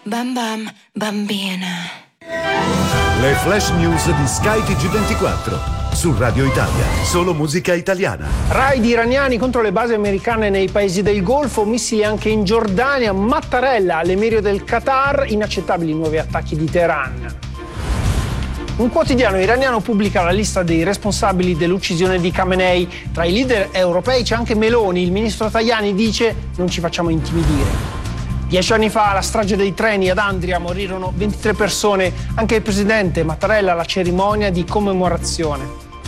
Bam bam, bambina. Le flash news di Sky TG24 su Radio Italia, solo musica italiana. Raid iraniani contro le basi americane nei paesi del Golfo, missili anche in Giordania, Mattarella all'emirio del Qatar, inaccettabili nuovi attacchi di Teheran. Un quotidiano iraniano pubblica la lista dei responsabili dell'uccisione di Khamenei. Tra i leader europei c'è anche Meloni. Il ministro Tajani dice: non ci facciamo intimidire. 10 anni fa, alla strage dei treni ad Andria, morirono 23 persone. Anche il presidente Mattarella alla cerimonia di commemorazione.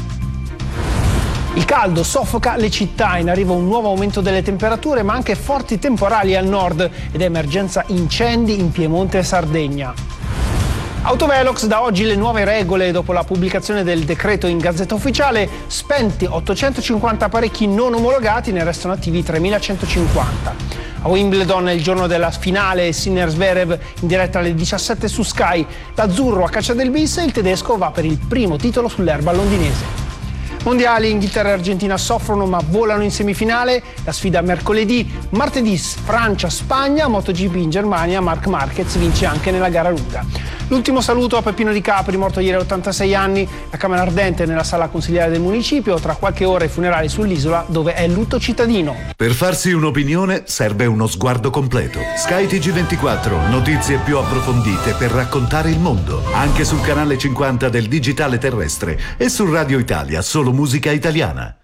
Il caldo soffoca le città, in arrivo un nuovo aumento delle temperature, ma anche forti temporali al nord ed emergenza incendi in Piemonte e Sardegna. Autovelox, da oggi le nuove regole dopo la pubblicazione del decreto in Gazzetta Ufficiale. Spenti 850 apparecchi non omologati, ne restano attivi 3150. A Wimbledon, il giorno della finale, Sinner Zverev in diretta alle 17 su Sky. L'azzurro a caccia del bis e il tedesco va per il primo titolo sull'erba londinese. Mondiali, Inghilterra e Argentina soffrono ma volano in semifinale. La sfida mercoledì. Martedì Francia-Spagna, MotoGP in Germania, Marc Marquez vince anche nella gara lunga. L'ultimo saluto a Peppino Di Capri, morto ieri a 86 anni. La Camera Ardente nella sala consigliare del municipio. Tra qualche ora i funerali sull'isola, dove è lutto cittadino. Per farsi un'opinione serve uno sguardo completo. Sky TG24, notizie più approfondite per raccontare il mondo. Anche sul canale 50 del digitale terrestre e su Radio Italia, solo musica italiana.